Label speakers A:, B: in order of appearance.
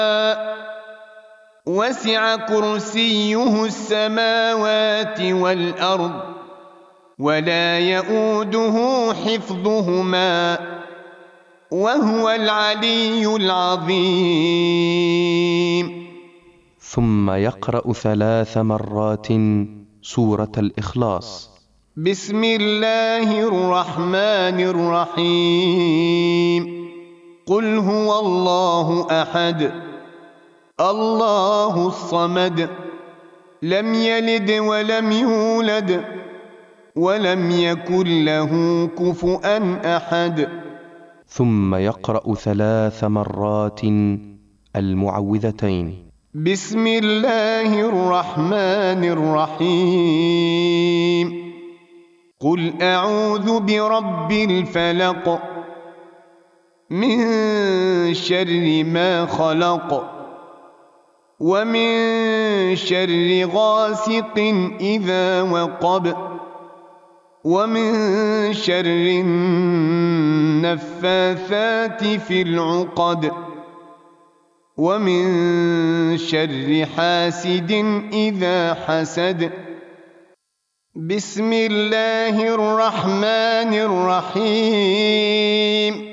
A: وسع كرسيه السماوات والأرض ولا يؤوده حفظهما وهو العلي العظيم.
B: ثم يقرأ 3 مرات سورة الإخلاص.
A: بسم الله الرحمن الرحيم. قل هو الله أحد الله الصمد لم يلد ولم يولد ولم يكن له كفؤا أحد.
B: ثم يقرأ 3 مرات المعوذتين.
A: بسم الله الرحمن الرحيم. قل أعوذ برب الفلق من شر ما خلق ومن شر غاسق إذا وقب ومن شر النفاثات في العقد ومن شر حاسد إذا حسد. بسم الله الرحمن الرحيم.